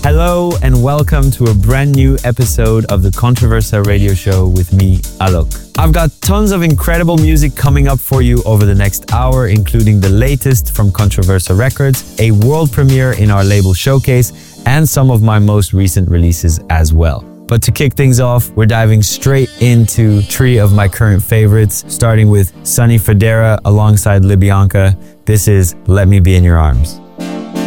Hello and welcome to a brand new episode of the Controversa radio show with me, Alok. I've got tons of incredible music coming up for you over the next hour, including the latest from Controversa Records, a world premiere in our label Showcase, and some of my most recent releases as well. But to kick things off, we're diving straight into three of my current favorites, starting with Sonny Fodera alongside Libyanka. This is Let Me Be in Your Arms.